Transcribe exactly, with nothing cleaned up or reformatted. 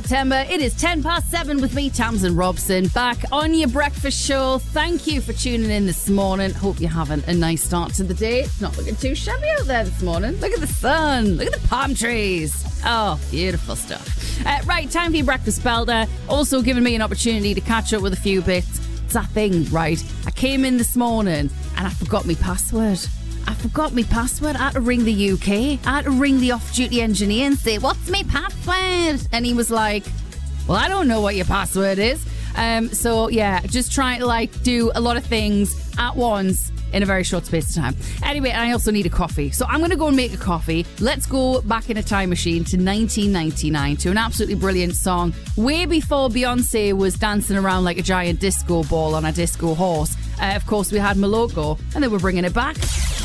September. It is ten past seven with me, Tamsin Robson, back on your breakfast show. Thank you for tuning in this morning. Hope you're having a nice start to the day. It's not looking too shabby out there this morning. Look at the sun. Look at the palm trees. Oh, beautiful stuff. Uh, right, time for your breakfast belter. Also giving me an opportunity to catch up with a few bits. It's that thing, right? I came in this morning and I forgot my password. I forgot my password. I had to ring the U K. I had to ring the off-duty engineer and say, what's my password? And he was like, well, I don't know what your password is. Um, so, yeah, just trying to, like, do a lot of things at once in a very short space of time. Anyway, I also need a coffee. So I'm going to go and make a coffee. Let's go back in a time machine to nineteen ninety-nine to an absolutely brilliant song. Way before Beyonce was dancing around like a giant disco ball on a disco horse. Uh, of course, we had Moloko, and then we're bringing it back.